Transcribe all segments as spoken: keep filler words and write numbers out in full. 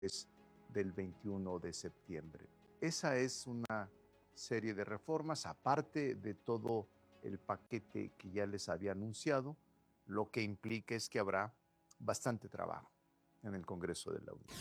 del veintiuno de septiembre. Esa es una serie de reformas, aparte de todo el paquete que ya les había anunciado, lo que implica es que habrá bastante trabajo en el Congreso de la Unión.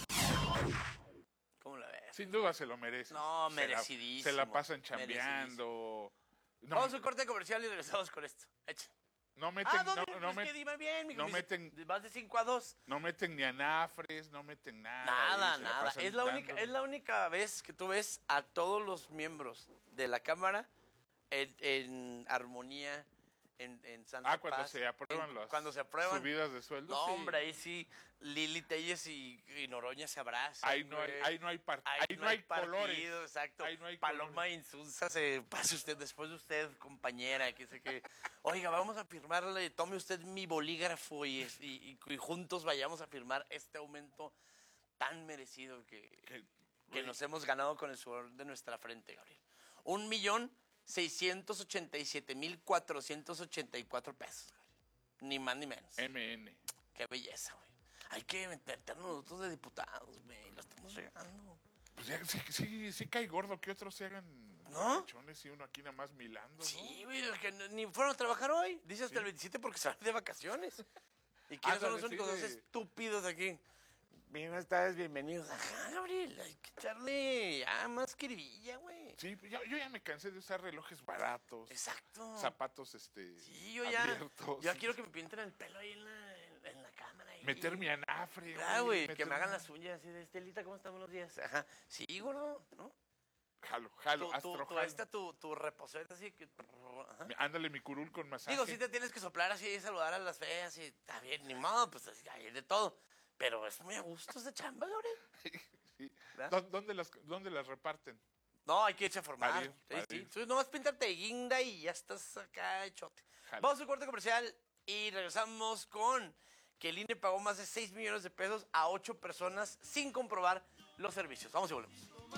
¿Cómo la ves? Sin duda se lo merece. No, se merecidísimo. La, se la pasan chambeando. No. Vamos a un corte comercial y regresamos con esto. Echa. No meten, ah, no, no, no, no, pues met, que dime bien, mi no meten, más de cinco a dos. No meten ni anafres, no meten nada. Nada, nada. La es la única, es la única vez que tú ves a todos los miembros de la Cámara en, en armonía, en, en Santa Ah, cuando Paz, se aprueban en, las cuando se aprueban, subidas de sueldo. No, sí. hombre, ahí sí, Lili Telles y, y Noroña se abrazan. Ahí no hay, ahí no hay, part ahí ahí no no hay, hay partido, colores. Exacto. Ahí no hay Paloma colores. Insulza se pase usted, después de usted, compañera, que sé que, oiga, vamos a firmarle, tome usted mi bolígrafo y, y, y, y juntos vayamos a firmar este aumento tan merecido que, que, que nos hemos ganado con el sudor de nuestra frente, Gabriel. Un millón seiscientos ochenta y siete mil cuatrocientos ochenta y cuatro pesos, güey. Ni más ni menos. M N. Qué belleza, güey. Hay que meternos nosotros de diputados, güey. Lo estamos regando. Pues ya, sí, sí, sí cae gordo que otros se hagan ¿no? Pechones y uno aquí nada más milando, ¿no? Sí, güey, que ni fueron a trabajar hoy. Dice hasta sí. el veintisiete porque se van de vacaciones. ¿Y quiénes son los únicos dos estúpidos aquí? Buenas tardes, bienvenidos. Ajá, Gabriel, hay que echarle ya más querilla, güey. Sí, yo, yo ya me cansé de usar relojes baratos. Exacto. Zapatos, este, Sí, yo ya, abiertos. yo ya quiero que me pinten el pelo ahí en la, en, en la cámara. Ahí. Meter mi anafre. Claro, güey, que me hagan las uñas así de Estelita, ¿cómo estamos los días? Ajá, sí, gordo, ¿no? Jalo, jalo, tu, astro, tu, jalo. Esta, tu, tu reposeta así que... Ajá. Ándale mi curul con masaje. Digo, sí te tienes que soplar así y saludar a las feas y está bien, ni modo, pues hay de todo. Pero es muy a gusto esa chamba, Gabriel. Sí. ¿Dónde las, ¿Dónde las reparten? No, hay que irse a formar. Para ir, sí, para sí. ir. Entonces, nomás pintarte de guinda y ya estás acá hechote. Jale. Vamos a un corte comercial y regresamos con que el I N E pagó más de seis millones de pesos a ocho personas sin comprobar los servicios. Vamos y volvemos.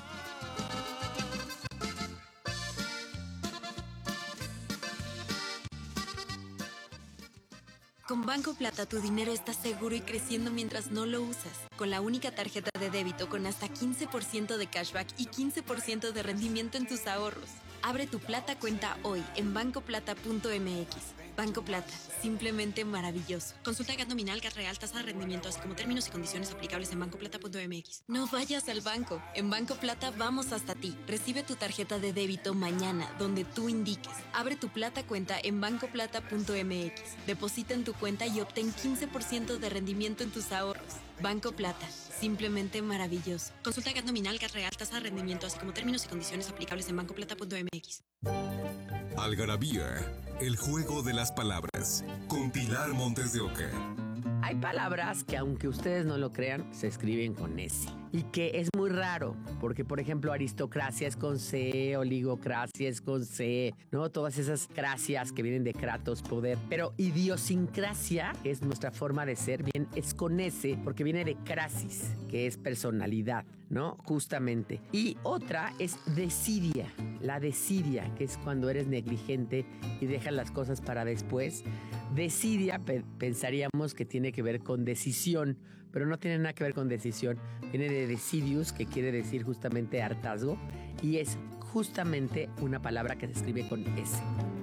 Con Banco Plata tu dinero está seguro y creciendo mientras no lo usas. Con la única tarjeta de débito con hasta quince por ciento de cashback y quince por ciento de rendimiento en tus ahorros. Abre tu Plata cuenta hoy en banco plata punto m x. Banco Plata, simplemente maravilloso. Consulta G A T nominal, G A T real, tasa de rendimiento, así como términos y condiciones aplicables en banco plata punto m x. No vayas al banco. En Banco Plata vamos hasta ti. Recibe tu tarjeta de débito mañana, donde tú indiques. Abre tu Plata cuenta en banco plata punto m x. Deposita en tu cuenta y obtén quince por ciento de rendimiento en tus ahorros. Banco Plata, simplemente maravilloso. Consulta G A T nominal, G A T real, tasa de rendimiento, así como términos y condiciones aplicables en banco plata punto m x. Algarabía, el juego de las palabras, con Pilar Montes de Oca. Hay palabras que, aunque ustedes no lo crean, se escriben con S. Y que es muy raro, porque, por ejemplo, aristocracia es con C, oligocracia es con C, ¿no? Todas esas cracias que vienen de kratos, poder. Pero idiosincrasia, que es nuestra forma de ser, bien, es con S, porque viene de crasis, que es personalidad, ¿no? Justamente. Y otra es desidia, la desidia, que es cuando eres negligente y dejas las cosas para después. Desidia, pe- pensaríamos que tiene que ver con decisión, pero no tiene nada que ver con decisión. Viene de decidius, que quiere decir justamente hartazgo, y es justamente una palabra que se escribe con S.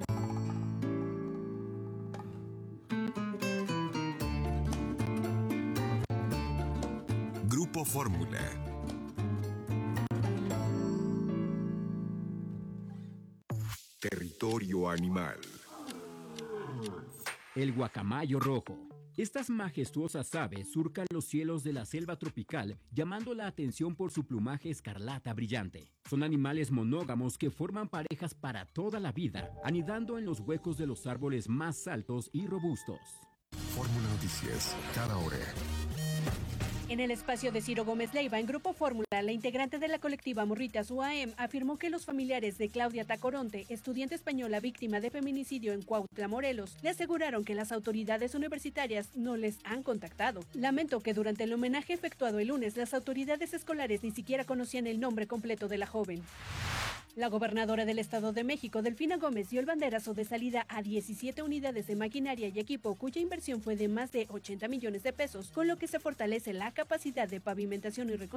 Grupo Fórmula. Territorio animal. El guacamayo rojo. Estas majestuosas aves surcan los cielos de la selva tropical, llamando la atención por su plumaje escarlata brillante. Son animales monógamos que forman parejas para toda la vida, anidando en los huecos de los árboles más altos y robustos. Fórmula Noticias, cada hora. En el espacio de Ciro Gómez Leiva, en Grupo Fórmula, la integrante de la colectiva Morritas U A M afirmó que los familiares de Claudia Tacoronte, estudiante española víctima de feminicidio en Cuautla, Morelos, le aseguraron que las autoridades universitarias no les han contactado. Lamentó que durante el homenaje efectuado el lunes, las autoridades escolares ni siquiera conocían el nombre completo de la joven. La gobernadora del Estado de México, Delfina Gómez, dio el banderazo de salida a diecisiete unidades de maquinaria y equipo cuya inversión fue de más de ochenta millones de pesos, con lo que se fortalece la capacidad de pavimentación y reconstrucción